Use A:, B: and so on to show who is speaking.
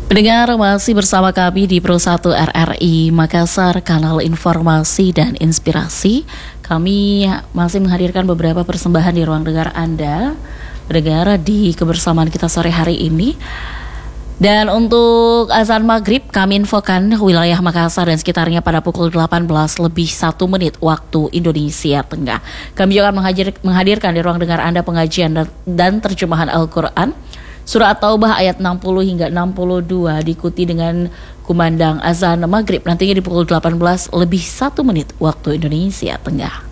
A: Pendengar masih bersama kami di Pro 1 RRI Makassar, kanal informasi dan inspirasi. Kami masih menghadirkan beberapa persembahan di ruang dengar Anda, pendengar, di kebersamaan kita sore hari ini. Dan untuk azan maghrib kami infokan wilayah Makassar dan sekitarnya pada pukul 18 lebih 1 menit waktu Indonesia Tengah. Kami juga akan menghadirkan di ruang dengar Anda pengajian dan terjemahan Al-Quran Surah At-Taubah ayat 60 hingga 62 diikuti dengan kumandang azan maghrib nantinya di pukul 18 lebih 1 menit waktu Indonesia Tengah.